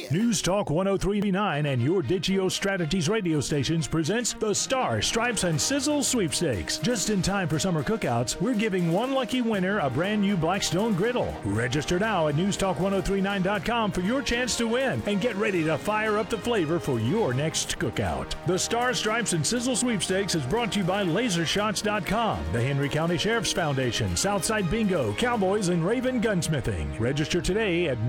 News Talk 103.9 and your Digio Strategies radio stations presents the Star, Stripes, and Sizzle Sweepstakes. Just in time for summer cookouts, we're giving one lucky winner a brand new Blackstone griddle. Register now at newstalk1039.com for your chance to win and get ready to fire up the flavor for your next cookout. The Star, Stripes, and Sizzle Sweepstakes is brought to you by LaserShots.com, the Henry County Sheriff's Foundation, Southside Bingo, Cowboys, and Raven Gunsmithing. Register today at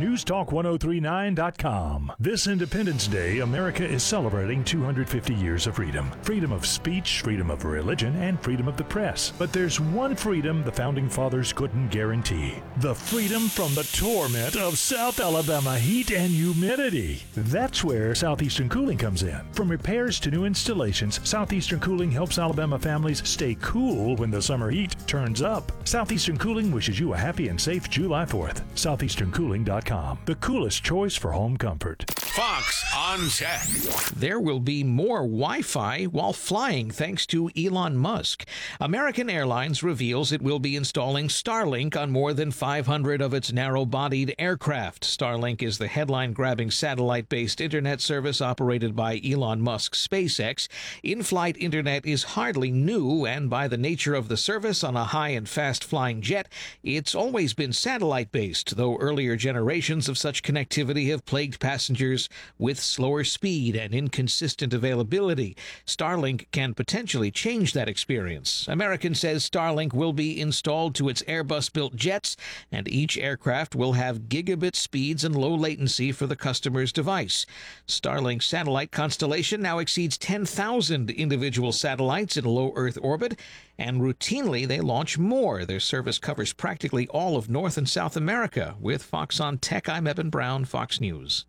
newstalk1039.com. This Independence Day, America is celebrating 250 years of freedom. Freedom of speech, freedom of religion, and freedom of the press. But there's one freedom the Founding Fathers couldn't guarantee. The freedom from the torment of South Alabama heat and humidity. That's where Southeastern Cooling comes in. From repairs to new installations, Southeastern Cooling helps Alabama families stay cool when the summer heat turns up. Southeastern Cooling wishes you a happy and safe July 4th. SoutheasternCooling.com. The coolest choice for home comfort. Fox on Tech. There will be more Wi-Fi while flying thanks to Elon Musk. American Airlines reveals it will be installing Starlink on more than 500 of its narrow-bodied aircraft. Starlink is the headline-grabbing satellite-based internet service operated by Elon Musk's SpaceX. In-flight internet is hardly new, and by the nature of the service on a high and fast-flying jet, it's always been satellite-based, though earlier generations of such connectivity have plagued passengers with slower speed and inconsistent availability. Starlink can potentially change that experience. American says Starlink will be installed to its Airbus-built jets, and each aircraft will have gigabit speeds and low latency for the customer's device. Starlink's satellite constellation now exceeds 10,000 individual satellites in low Earth orbit, and routinely they launch more. Their service covers practically all of North and South America. With Fox on Tech, I'm Eben Brown, Fox News.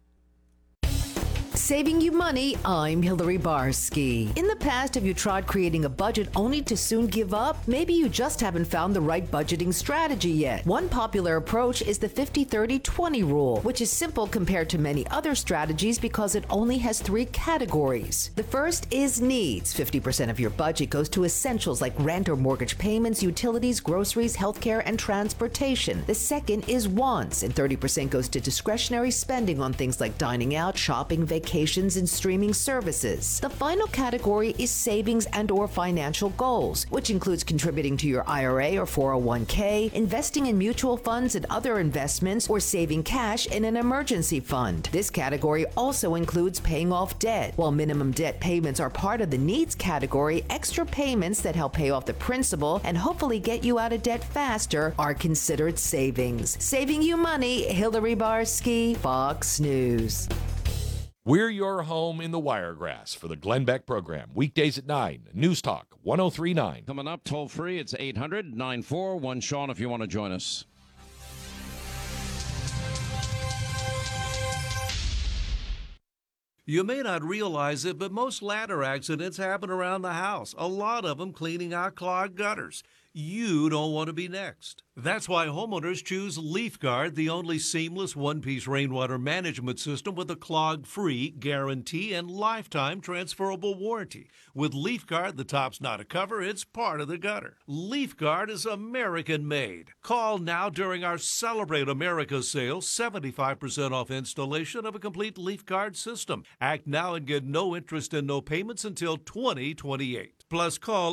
Saving you money, I'm Hillary Barsky. In the past, have you tried creating a budget only to soon give up? Maybe you just haven't found the right budgeting strategy yet. One popular approach is the 50-30-20 rule, which is simple compared to many other strategies because it only has 3 categories. The first is needs. 50% of your budget goes to essentials like rent or mortgage payments, utilities, groceries, healthcare, and transportation. The second is wants, and 30% goes to discretionary spending on things like dining out, shopping, vacations, and streaming services. The final category is savings and or financial goals, which includes contributing to your IRA or 401k, investing in mutual funds and other investments, or saving cash in an emergency fund. This category also includes paying off debt. While minimum debt payments are part of the needs category, extra payments that help pay off the principal and hopefully get you out of debt faster are considered savings. Saving you money, Hillary Barsky, Fox News. We're your home in the Wiregrass for the Glenn Beck program. Weekdays at 9, News Talk 103.9. Coming up toll free, it's 800-941-SEAN if you want to join us. You may not realize it, but most ladder accidents happen around the house, a lot of them cleaning out clogged gutters. You don't want to be next. That's why homeowners choose LeafGuard, the only seamless one-piece rainwater management system with a clog-free guarantee and lifetime transferable warranty. With LeafGuard, the top's not a cover, it's part of the gutter. LeafGuard is American-made. Call now during our Celebrate America sale, 75% off installation of a complete LeafGuard system. Act now and get no interest and no payments until 2028. Plus, call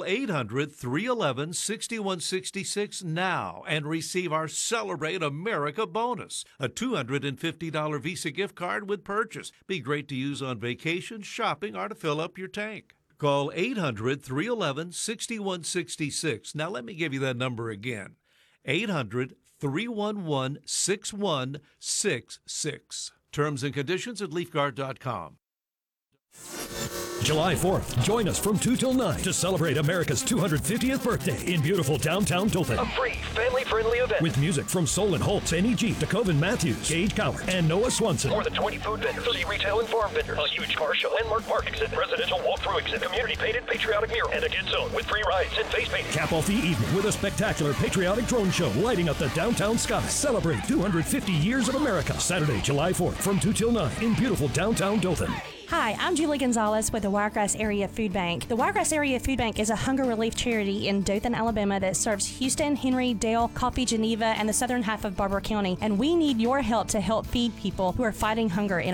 800-311-6166 now and receive our Celebrate America bonus, a $250 Visa gift card with purchase. Be great to use on vacation, shopping, or to fill up your tank. Call 800-311-6166. Now, let me give you that number again. 800-311-6166. Terms and conditions at leafguard.com. July 4th, join us from 2 till 9 to celebrate America's 250th birthday in beautiful downtown Dothan. A free, family-friendly event. With music from Solon Holtz, N.E.G., DeKoven Matthews, Gage Coward, and Noah Swanson. More than 20 food vendors, 30 retail and farm vendors, a huge car show, landmark park exhibit, residential walkthrough exhibit, community-painted patriotic mural, and a kid zone with free rides and face painting. Cap off the evening with a spectacular patriotic drone show lighting up the downtown sky. Celebrate 250 years of America. Saturday, July 4th from 2 till 9 in beautiful downtown Dothan. Hi, I'm Julie Gonzalez with the Wiregrass Area Food Bank. The Wiregrass Area Food Bank is a hunger relief charity in Dothan, Alabama that serves Houston, Henry, Dale, Coffee, Geneva, and the southern half of Barber County. And we need your help to help feed people who are fighting hunger in